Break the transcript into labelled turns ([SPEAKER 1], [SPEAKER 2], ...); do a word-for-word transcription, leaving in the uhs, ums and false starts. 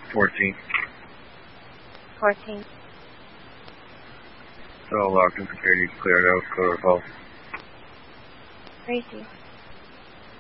[SPEAKER 1] fourteen.
[SPEAKER 2] fourteen.
[SPEAKER 1] So locked and security cleared out, clear call.
[SPEAKER 2] Crazy.